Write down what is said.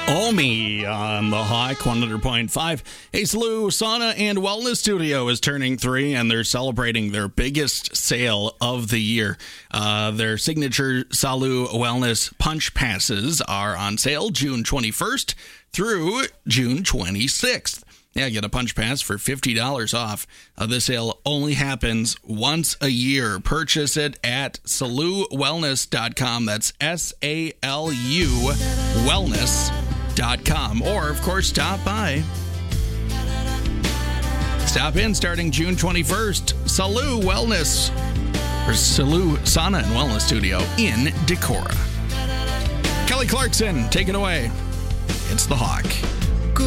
Omi on the Hawk 100.5. Hey, Salou Sauna and Wellness Studio is turning 3, and they're celebrating their biggest sale of the year. Their signature Salou Wellness Punch Passes are on sale June 21st through June 26th. Yeah, get a punch pass for $50 off. This sale only happens once a year. Purchase it at saluwellness.com. That's SALU wellness.com. Or, of course, stop by. Stop in starting June 21st. Salou Wellness, or Salou Sauna and Wellness Studio in Decorah. Kelly Clarkson, take it away. It's the Hawk.